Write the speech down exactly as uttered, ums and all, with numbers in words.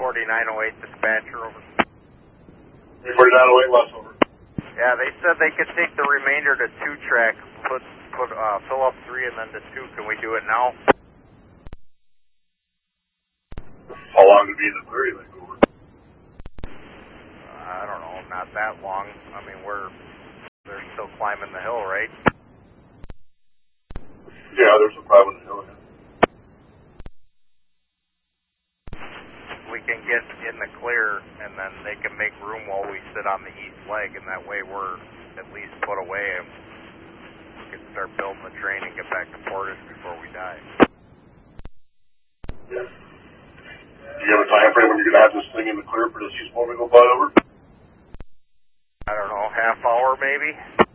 forty-nine oh eight dispatcher, over. forty-nine oh eight, less, over. Yeah, they said they could take the remainder to two track, put, put, uh, fill up three and then to two. Can we do it now? How long would it be in the clear, you think, over? Uh, I don't know, not that long. I mean, we're, they're still climbing the hill, right? Yeah, there's some private in the hill, yeah. We can get in the clear, and then they can make room while we sit on the east leg, and that way we're at least put away, and we can start building the train and get back to Portage before we die. Yeah. Do you have a time frame when you're going to have this thing in the clear for the C S P O to go by, over? I don't know, half hour maybe?